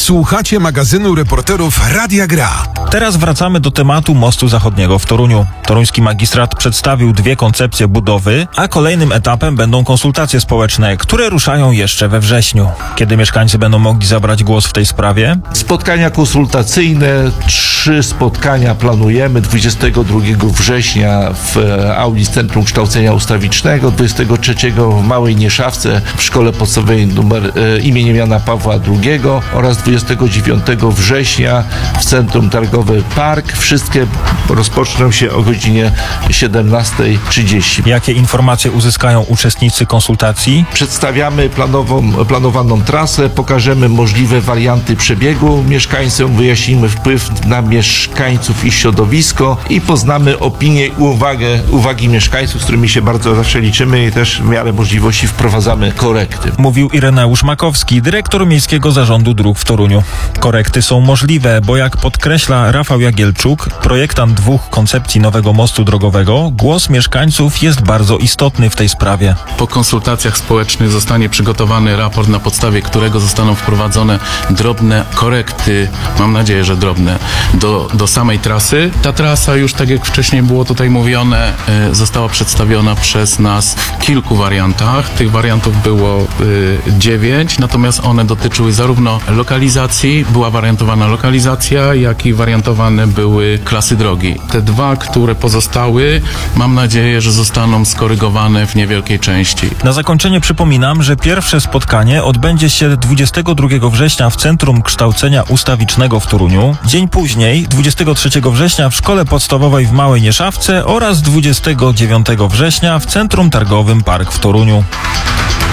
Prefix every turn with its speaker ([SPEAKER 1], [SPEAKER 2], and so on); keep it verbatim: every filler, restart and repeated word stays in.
[SPEAKER 1] Słuchacie magazynu reporterów Radia Gra.
[SPEAKER 2] Teraz wracamy do tematu mostu zachodniego w Toruniu. Toruński magistrat przedstawił dwie koncepcje budowy, a kolejnym etapem będą konsultacje społeczne, które ruszają jeszcze we wrześniu. Kiedy mieszkańcy będą mogli zabrać głos w tej sprawie?
[SPEAKER 3] Spotkania konsultacyjne, trzy spotkania planujemy dwudziestego drugiego września w auli Centrum Kształcenia Ustawicznego, dwudziestego trzeciego w Małej Nieszawce w Szkole Podstawowej numer, e, imieniem Jana Pawła drugiego oraz dwudziestego dziewiątego września w Centrum Targowym Park. Wszystkie rozpoczną się o godzinie siedemnasta trzydzieści.
[SPEAKER 2] Jakie informacje uzyskają uczestnicy konsultacji?
[SPEAKER 3] Przedstawiamy planową, planowaną trasę, pokażemy możliwe warianty przebiegu mieszkańcom, wyjaśnimy wpływ na mieszkańców i środowisko i poznamy opinię i uwagę, uwagi mieszkańców, z którymi się bardzo zawsze liczymy i też w miarę możliwości wprowadzamy korekty.
[SPEAKER 2] Mówił Ireneusz Makowski, dyrektor Miejskiego Zarządu Dróg w Toruniu. Korekty są możliwe, bo jak podkreśla Rafał Jagielczuk, projektant dwóch koncepcji nowego mostu drogowego, głos mieszkańców jest bardzo istotny w tej sprawie.
[SPEAKER 4] Po konsultacjach społecznych zostanie przygotowany raport, na podstawie którego zostaną wprowadzone drobne korekty, mam nadzieję, że drobne, do, do samej trasy. Ta trasa już, tak jak wcześniej było tutaj mówione, y, została przedstawiona przez nas w kilku wariantach. Tych wariantów było y, dziewięć, natomiast one dotyczyły zarówno lokalizacji, była wariantowana lokalizacja, jak i wariantowane były klasy drogi. Te dwa, które pozostały, mam nadzieję, że zostaną skorygowane w niewielkiej części.
[SPEAKER 2] Na zakończenie przypominam, że pierwsze spotkanie odbędzie się dwudziestego drugiego września w Centrum Kształcenia Ustawicznego w Toruniu. Dzień później, dwudziestego trzeciego września w Szkole Podstawowej w Małej Nieszawce oraz dwudziestego dziewiątego września w Centrum Targowym Park w Toruniu.